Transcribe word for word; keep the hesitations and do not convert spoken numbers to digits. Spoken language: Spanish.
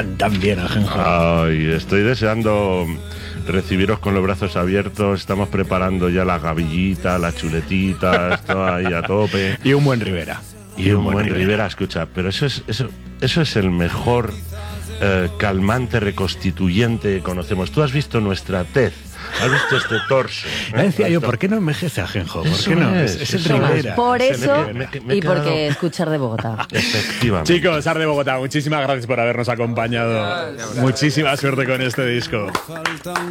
tan, tan bien, Ajenjo. Ay, estoy deseando recibiros con los brazos abiertos. Estamos preparando ya la gavillita, las chuletitas, todo ahí a tope. Y un buen Rivera. Y, y un, un buen, buen Rivera. Rivera, escucha, pero eso es, eso, eso es el mejor eh, calmante reconstituyente que conocemos. Tú has visto nuestra tez. ¿Has visto este torso? ¿eh? Decía yo, ¿por qué no envejece, Ajenjo? ¿Por eso qué no? Es, es, es el Rivera. Por eso me, me, me y quedado... porque escuchar de Bogotá. Efectivamente. Chicos, Ar de Bogotá, muchísimas gracias por habernos acompañado. Muchísima suerte con este disco.